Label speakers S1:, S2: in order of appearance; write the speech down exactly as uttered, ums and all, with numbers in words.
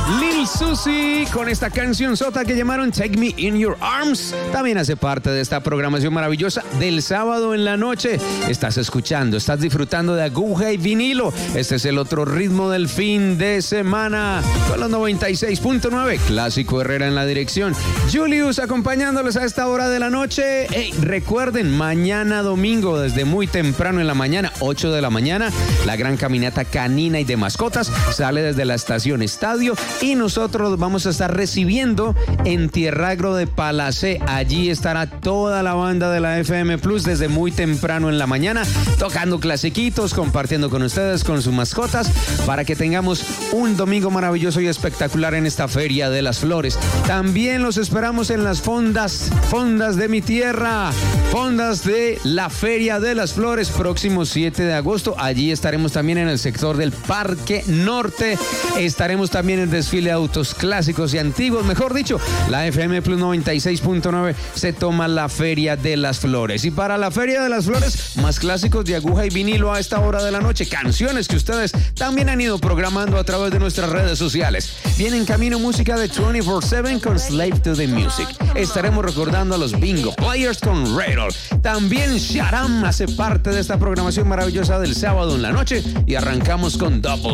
S1: Lil Susie con esta canción sota que llamaron Take Me In Your Arms. También hace parte de esta programación maravillosa del sábado en la noche. Estás escuchando, estás disfrutando de aguja y vinilo. Este es el otro ritmo del fin de semana con los noventa y seis punto nueve. Clásico Herrera en la dirección. Julius acompañándoles a esta hora de la noche. Hey, recuerden, mañana domingo desde muy temprano en la mañana, ocho de la mañana, la gran caminata canina y de mascotas sale desde la estación Estadio y nosotros vamos a estar recibiendo en Tierragro de Palacé. Allí estará toda la banda de la F M Plus desde muy temprano en la mañana, tocando clasiquitos, compartiendo con ustedes, con sus mascotas, para que tengamos un domingo maravilloso y espectacular en esta Feria de las Flores. También los esperamos en las fondas, fondas de mi tierra, fondas de la Feria de las Flores, próximo siete de agosto. Allí estaremos también en el sector del Parque Norte. Estaremos también en desfile de autos clásicos y antiguos. Mejor dicho, la F M Plus noventa y seis punto nueve se toma la Feria de las Flores. Y para la Feria de las Flores, más clásicos de aguja y vinilo a esta hora de la noche. Canciones que ustedes también han ido programando a través de nuestras redes sociales. Viene en camino música de veinticuatro siete con Slave to the Music. Estaremos recordando a los Bingo Players con Rattle. También Sharam hace parte de esta programación maravillosa del sábado en la noche. Y arrancamos con Double